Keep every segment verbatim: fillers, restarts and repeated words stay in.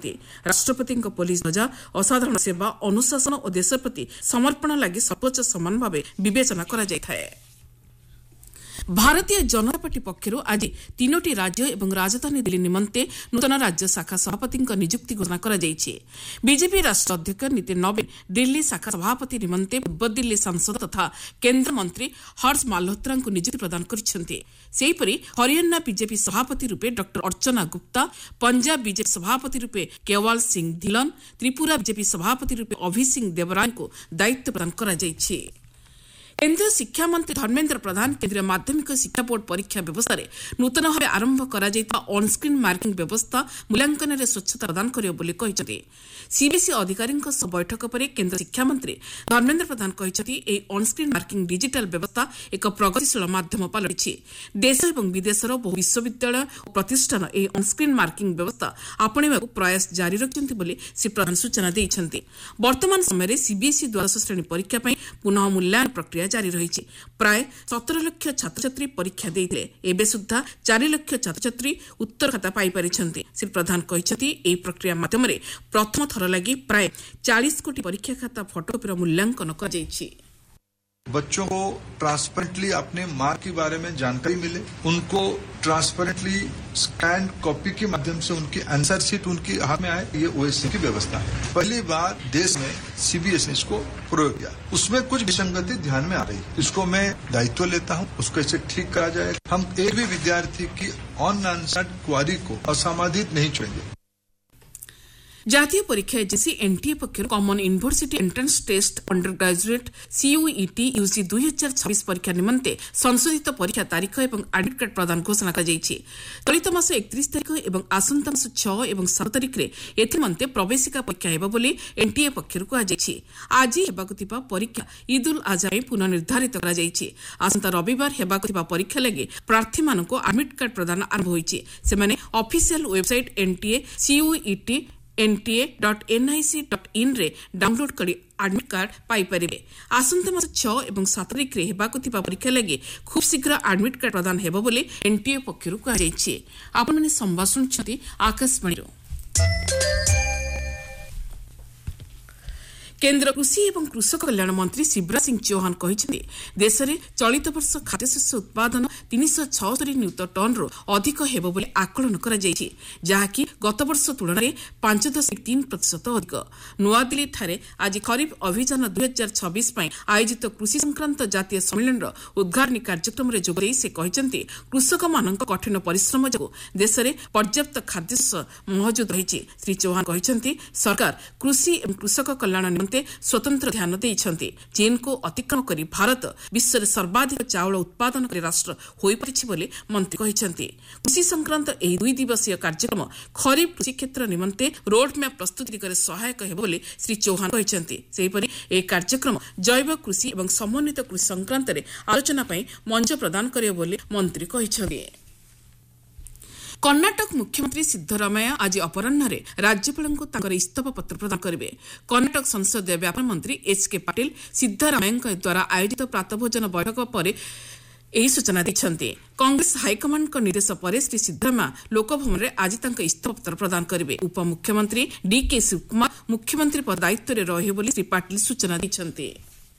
राष्ट्रपति पुलिस ध्वजा असाधारण सेवा अनुशासन और देश प्रति समर्पण लगी सर्वोच्च सम्मान भाव विवेचना करा जायଥାଏ। भारतीय जनता पार्टी पक्षर आज तीनोटी राज्य एवं राजधानी दिल्ली निमंते नूतन राज्य शाखा सभापति नियुक्ति घोषणा कर बीजेपी राष्ट्रीय अध्यक्ष नितिन नवीन दिल्ली शाखा सभापति निमंते पूर्व दिल्ली सांसद तथा केन्द्र मंत्री हर्ष माल्होत्रा नियुक्ति प्रदान करिसेहिपरि हरियाणा बीजेपी सभापति रूपे डॉक्टर अर्चना गुप्ता, पंजाब बीजेपी सभापति रूपे केवल सिंह धिलन, त्रिपुरा बीजेपी सभापति रूपे अभि सिंह देवराय को दायित्व प्रदान करा जायछि। केन्द्रीय शिक्षा मंत्री धर्मेन्द्र प्रधान केन्द्रीय माध्यमिक शिक्षा बोर्ड परीक्षा व्यवस्था रे नूतन भाव आरंभ करा जायता ऑनस्क्रीन मार्किंग व्यवस्था मूल्यांकन रे स्वच्छता प्रदान करियो बोली कहिसथि। सीबीएसई अधिकारी बैठक पर केन्द्र शिक्षा मंत्री धर्मेन्द्र प्रधान कहिसथि ए ऑनस्क्रीन मार्किंग डिजिटल व्यवस्था एक प्रगतिशील माध्यम पलटिछि। देश एवं विदेशर बहु विश्वविद्यालय और प्रतिष्ठान ए ऑनस्क्रीन मार्किंग व्यवस्था आपणेबाकू प्रयास जारी रखिछन्ति बोली श्री प्रधान सूचना दैछन्ति। वर्तमान समय सीबीएसई द्वादश श्रेणी परीक्षा पई पुनः मूल्यांकन प्रक्रिया जारी रही। प्राय सतर लाख छात्र छात्री परीक्षा देते एबे सुधा चार लाख छात्र छात्री उत्तर खाता पाई परिछन्ति। श्री प्रधान कहिसथि एही प्रक्रिया माध्यम प्रथम थर लगी प्राय चालीस कोटी परीक्षा खाता फोटोकॉपी मूल्यांकन कर जायछि। बच्चों को ट्रांसपेरेंटली अपने मार्क के बारे में जानकारी मिले, उनको ट्रांसपेरेंटली स्कैन कॉपी के माध्यम से उनकी आंसर शीट उनके हाथ में आए, ये ओएससी की व्यवस्था है। पहली बार देश में सीबीएसई ने इसको प्रयोग किया, उसमें कुछ विसंगति ध्यान में आ रही, इसको मैं दायित्व लेता हूं, उसको इसे ठीक करा जाए। हम एक भी विद्यार्थी की अनआंसर्ड क्वारी को असामाजित नहीं छोड़ेंगे। जातीय परीक्षा agency NTA पक्षर common university entrance test under graduate CUET UG दुई हजार छब्बीस परीक्षा निमंते संशोधित परीक्षा तारीख एवं एडमिट कार्ड प्रदान घोषणा कर चलित मास एकतीस तारीख एवं आसंता मास छह एवं सात तारीख में एमंते प्रवेशिका परीक्षा हेबा बोली एनटीए पक्षर कहुଯାଇଛି। आज हेबाकु थिबा परीक्षा ईद उल आजहा में पुनः निर्धारित करा जायछि। आसंता रविवार हेबाकु थिबा परीक्षा लगी प्रार्थी मानक एडमिट कार्ड प्रदान आरंभ होईछि। सेमाने official website NTA CUET NTA dot NIC dot in रे डाउनलोड करी एडमिट कार्ड पाई परिबे। आसंता मास छह एवं सात तारीख रे हेबाकु थिबा परीक्षा लगी खूब शीघ्र एडमिट कार्ड प्रदान हेबो बोली एनटीए पक्षरु कहा जायछि। आपण माने संवाद सुनछथि आकाशवाणी रो। केन्द्र कृषि एवं कृषक कल्याण मंत्री शिवराज सिंह चौहान कहिसेंति देश में चलित वर्ष खाद्यशस्य उत्पादन तीन सौ छहत्तर नियुत टन रो अधिक हेबो बोली आकलन करा जायछि, जहाँकि गत वर्ष तुलन में पांच दशमिक तीन प्रतिशत अधिक। नुआदिल्ली ठारे आज खरीफ अभियान दुई हजार छब्बीस आयोजित कृषि संक्रांत जातीय सम्मेलन उद्घाटनी कार्यक्रम में जोगदेई से कहिसेंति कृषक मानक कठिन परिश्रम जोगु देश में पर्याप्त खाद्यशस्य मौजूद रही। श्री चौहान कहिसेंति सरकार कृषि एवं कृषक कल्याण स्वतंत्र ध्यान देइछन्ति। चीन को अतिक्रम करी भारत विश्व में सर्वाधिक चाउल उत्पादनकारी राष्ट्र होई परिछि बोली मंत्री कहिछन्ति। कृषि संक्रांत एही दुई दिवसीय कार्यक्रम खरीफ कृषि क्षेत्र निमंते रोड मैप प्रस्तुत करे सहायक हेबो बोली श्री चौहान कहिछन्ति। सेहिपरि एही कार्यक्रम जैव कृषि एवं समन्वित कृषि संक्रांत रे आलोचना पई मंच प्रदान करियो बोली मंत्री कहिछन्ति। कर्णाटक मुख्यमंत्री सिद्धरामैया आज अपराह्न राज्यपाल को इस्तीफा पत्र प्रदान करेंगे। कर्णाटक संसदीय व्यापार मंत्री एच के पाटिल सिद्धरामैया द्वारा आयोजित प्रातभोजन बैठक पर यही सूचना दैछन्ति। कांग्रेस हाईकमांड निर्देश पर श्री सिद्धरामैया लोकभवन में आज इस्तीफा पत्र प्रदान करेंगे। उपमुख्यमंत्री डी के शिवकुमार मुख्यमंत्री पद दायित्व में रहिबे बोली श्री पाटिल सूचना दैछन्ति।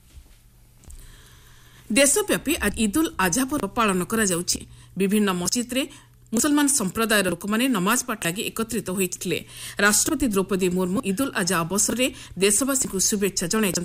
देशव्यापी आज ईद उल आजहा पर्व पालन करा जाउछि। विभिन्न मस्जिद रे मुसलमान संप्रदाय लोक मैंने नमाज पाठ लगी एकत्रित होते। राष्ट्रपति द्रौपदी मुर्मू ईद उल आजहा अवसर में देशवासी को शुभेच्छा जणाइछन्ति।